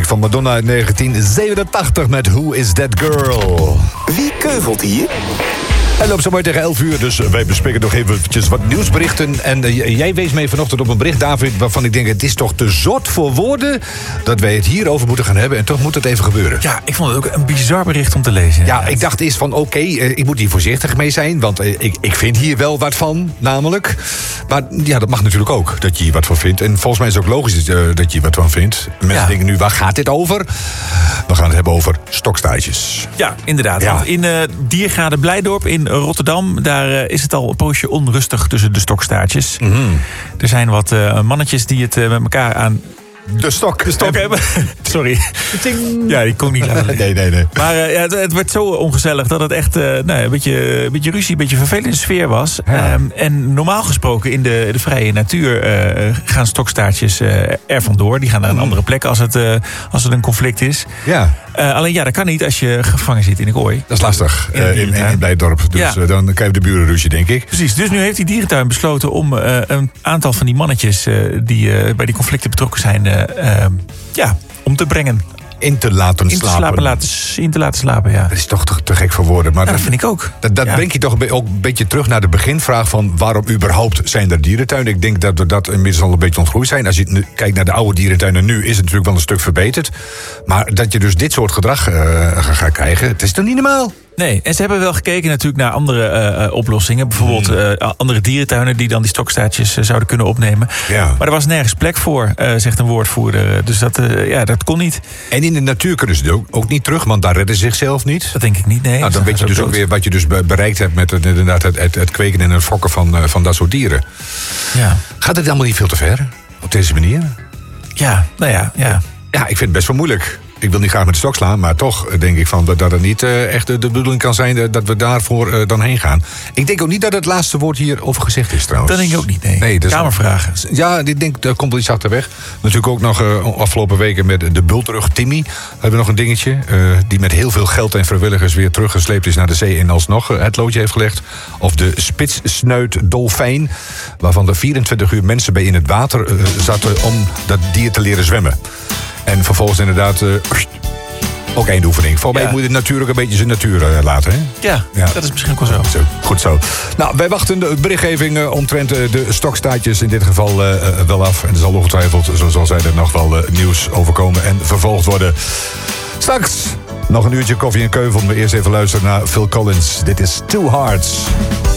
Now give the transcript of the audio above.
van Madonna uit 1987 met Who Is That Girl? Wie keuvelt hier? En loopt zo mooi tegen 11 uur, dus wij bespreken nog eventjes wat nieuwsberichten. En jij wees mee vanochtend op een bericht, David, waarvan ik denk... het is toch te zot voor woorden dat wij het hierover moeten gaan hebben. En toch moet het even gebeuren. Ja, ik vond het ook een bizar bericht om te lezen. Ja, ik dacht eerst van oké, ik moet hier voorzichtig mee zijn. Want ik vind hier wel wat van, namelijk. Maar ja, dat mag natuurlijk ook, dat je hier wat van vindt. En volgens mij is het ook logisch dat je hier wat van vindt. Mensen denken nu, waar gaat dit over? We gaan het hebben over stokstaartjes. Ja, inderdaad. Ja. Want in Diergaarde Blijdorp in Rotterdam, daar is het al een poosje onrustig tussen de stokstaartjes. Mm-hmm. Er zijn wat mannetjes die het met elkaar aan de stok hebben. Sorry. Ja, die kon niet laten. Nee. Maar het werd zo ongezellig dat het echt een beetje ruzie, een beetje vervelende sfeer was. Ja. En normaal gesproken in de vrije natuur gaan stokstaartjes er vandoor. Die gaan naar een andere plek als het een conflict is. Ja. Alleen ja, dat kan niet als je gevangen zit in een kooi. Dat is lastig in Blijdorp. Dus dan krijg je de burenruzie, denk ik. Precies, dus nu heeft die dierentuin besloten om een aantal van die mannetjes die bij die conflicten betrokken zijn, om te brengen. In te laten slapen, ja. Dat is toch te gek voor woorden. Maar dat vind ik ook. Dat brengt je toch ook een beetje terug naar de beginvraag van waarom überhaupt zijn er dierentuinen. Ik denk dat we dat inmiddels al een beetje ontgroeid zijn. Als je nu kijkt naar de oude dierentuinen nu, is het natuurlijk wel een stuk verbeterd. Maar dat je dus dit soort gedrag gaat krijgen, het is toch niet normaal? Nee, en ze hebben wel gekeken natuurlijk naar andere oplossingen. Bijvoorbeeld andere dierentuinen die dan die stokstaartjes zouden kunnen opnemen. Ja. Maar er was nergens plek voor, zegt een woordvoerder. Dus dat kon niet. En in de natuur kunnen ze ook niet terug, want daar redden ze zichzelf niet. Dat denk ik niet, nee. Nou, dan weet je dus ook weer wat je dus bereikt hebt met het kweken en het fokken van dat soort dieren. Ja. Gaat het allemaal niet veel te ver op deze manier? Ja, nou ja. Ja, ik vind het best wel moeilijk. Ik wil niet graag met de stok slaan, maar toch denk ik van dat het niet echt de bedoeling kan zijn dat we daarvoor dan heen gaan. Ik denk ook niet dat het laatste woord hierover gezegd is trouwens. Dat denk ik ook niet, nee. Kamervragen. Ja, ik denk, daar komt wel iets achterweg. Natuurlijk ook nog afgelopen weken met de bultrug Timmy. Hebben we nog een dingetje. Die met heel veel geld en vrijwilligers weer teruggesleept is naar de zee en alsnog het loodje heeft gelegd. Of de spitssnuit dolfijn, waarvan er 24 uur mensen bij in het water zaten om dat dier te leren zwemmen. En vervolgens inderdaad ook eindoefening. Volgens mij moet je natuurlijk een beetje zijn natuur laten. Hè? Ja, dat is misschien ook wel zo. Goed zo. Nou, wij wachten de berichtgeving omtrent de stokstaartjes in dit geval wel af. En er zal ongetwijfeld, zoals zij er nog wel nieuws over komen en vervolgd worden. Straks nog een uurtje koffie en keuvel. Maar eerst even luisteren naar Phil Collins. Dit is Two Hearts.